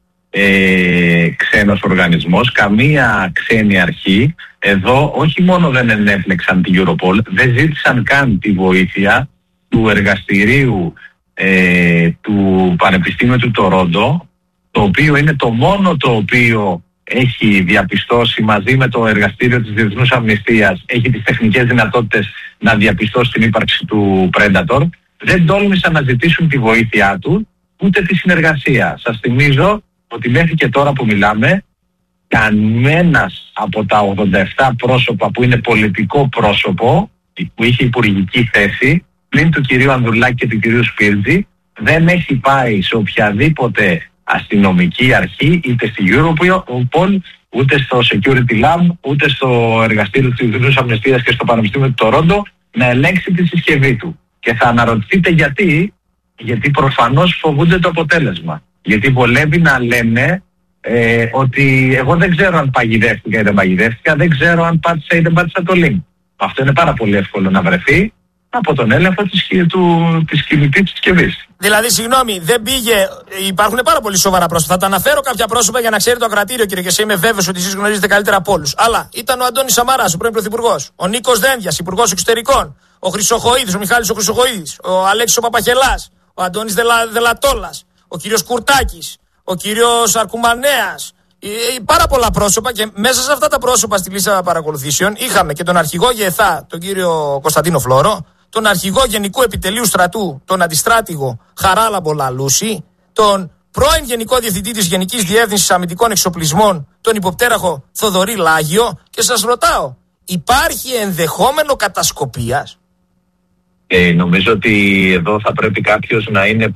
ξένος οργανισμός, καμία ξένη αρχή. Εδώ όχι μόνο δεν ενέπλεξαν την Europol, δεν ζήτησαν καν τη βοήθεια του εργαστηρίου του Πανεπιστήμιου του Τορόντο, το οποίο είναι το μόνο το οποίο έχει διαπιστώσει μαζί με το εργαστήριο της Διεθνούς Αμνηστίας, έχει τις τεχνικές δυνατότητες να διαπιστώσει την ύπαρξη του Predator. Δεν τόλμησαν να ζητήσουν τη βοήθειά του, ούτε τη συνεργασία. Σας θυμίζω ότι μέχρι και τώρα που μιλάμε, κανένας από τα 87 πρόσωπα που είναι πολιτικό πρόσωπο, που είχε υπουργική θέση, πλην του κυρίου Ανδρουλάκη και του κυρίου Σπίρτζη, δεν έχει πάει σε οποιαδήποτε αστυνομική αρχή, είτε στη Europol, ούτε στο Security Lab, ούτε στο εργαστήριο της Διεθνούς Αμνηστίας και στο Πανεπιστήμιο του Τορόντο να ελέγξει τη συσκευή του. Και θα αναρωτηθείτε γιατί προφανώς φοβούνται το αποτέλεσμα. Γιατί βολεύει να λένε ότι εγώ δεν ξέρω αν παγιδεύτηκα ή δεν παγιδεύτηκα, δεν ξέρω αν πάτησα ή δεν πάτησα το link. Αυτό είναι πάρα πολύ εύκολο να βρεθεί από τον έλεγχο της κινητής συσκευής. Δηλαδή, συγγνώμη, δεν πήγε. Υπάρχουν πάρα πολύ σοβαρά πρόσωπα. Θα τα αναφέρω κάποια πρόσωπα για να ξέρει το ακροατήριο, κύριε Κεσέ. Είμαι βέβαιος ότι εσείς γνωρίζετε καλύτερα από όλους. Αλλά ήταν ο Αντώνης Σαμαράς, ο πρώην Πρωθυπουργός. Ο Νίκος Δένδιας, Υπουργός Εξωτερικών. Ο Χρυσοχοΐδης, ο Μιχάλης ο Χρυσοχοΐδης. Ο Αλέξης ο Παπαχελάς. Ο Αντώνης Δελατόλας. Ο κύριος Κουρτάκης. Ο κύριος Αρκουμανέας. Πάρα πολλά πρόσωπα και μέσα σε αυτά τα πρόσωπα στη λίστα παρακολουθήσεων είχαμε και τον αρχηγό ΓΕΘΑ, τον κύριο Κωνσταντίνο Φλόρο, τον αρχηγό Γενικού Επιτελείου Στρατού, τον αντιστράτηγο Χαράλαμπο Λαλούση, τον πρώην Γενικό Διευθυντή της Γενικής Διεύθυνσης Αμυντικών Εξοπλισμών, τον υποπτέραχο Θοδωρή Λάγιο, και σας ρωτάω, υπάρχει ενδεχόμενο κατασκοπίας? Νομίζω ότι εδώ θα πρέπει κάποιος να είναι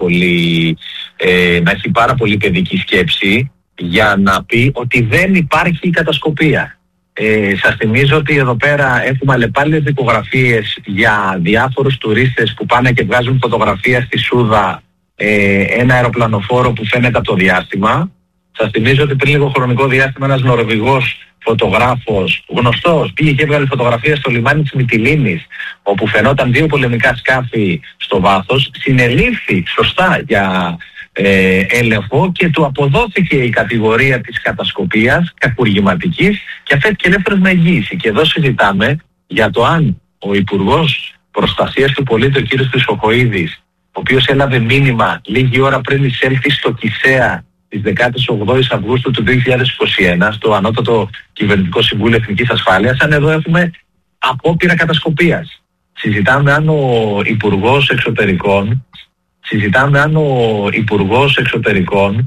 να έχει πάρα πολύ παιδική σκέψη για να πει ότι δεν υπάρχει κατασκοπία. Σας θυμίζω ότι εδώ πέρα έχουμε αλλεπάλληλες δικογραφίες για διάφορους τουρίστες που πάνε και βγάζουν φωτογραφία στη Σούδα, ένα αεροπλανοφόρο που φαίνεται από το διάστημα. Σας θυμίζω ότι πριν λίγο χρονικό διάστημα ένας Νορβηγός φωτογράφος, γνωστός, πήγε και έβγαλε φωτογραφία στο λιμάνι της Μυτιλήνης, όπου φαινόταν 2 πολεμικά σκάφη στο βάθος, συνελήφθη σωστά για έλεγχο και του αποδόθηκε η κατηγορία της κατασκοπίας, κακουργηματικής, και αφέθηκε ελεύθερος με εγγύηση. Και εδώ συζητάμε για το αν ο Υπουργός Προστασίας του Πολίτη, ο κ. Χρυσοχοΐδης, ο οποίος έλαβε μήνυμα λίγη ώρα πριν εισέλθει στο Κισέα της 18ης Αυγούστου του 2021 στο Ανώτατο Κυβερνητικό Συμβούλιο Εθνικής Ασφάλειας, αν εδώ έχουμε απόπειρα κατασκοπίας. Συζητάμε αν ο Υπουργός Εξωτερικών